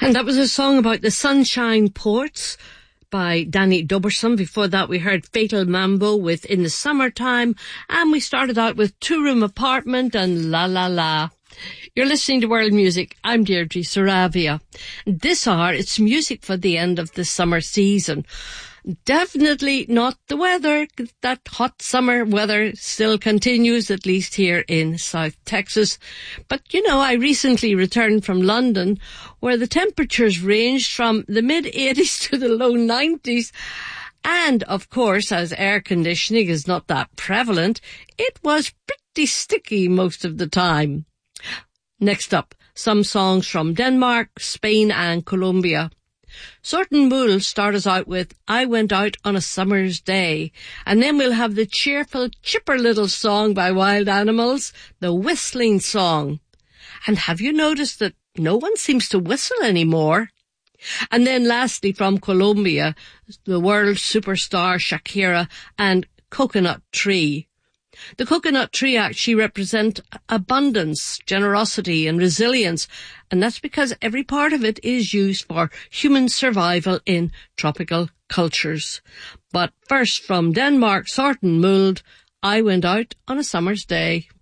And that was a song about the Sunshine Poets by Danny Duberson. Before that we heard Fatal Mambo with In the Summertime, and we started out with Two Room Apartment and La La La. You're listening to World Music. I'm Deirdre Saravia. This hour, it's music for the end of the summer season. Definitely not the weather. That hot summer weather still continues, at least here in South Texas. But, you know, I recently returned from London, where the temperatures ranged from the mid-80s to the low 90s. And, of course, as air conditioning is not that prevalent, it was pretty sticky most of the time. Next up, some songs from Denmark, Spain and Colombia. Sorten Møhl start us out with I Went Out on a Summer's Day, and then we'll have the cheerful, chipper little song by Wild Animals, the Whistling Song. And have you noticed that no one seems to whistle anymore? And then lastly from Colombia, the world superstar Shakira and Coconut Tree. The coconut tree actually represents abundance, generosity and resilience, and that's because every part of it is used for human survival in tropical cultures. But first from Denmark, Sorten Møhl, I Went Out on a Summer's Day.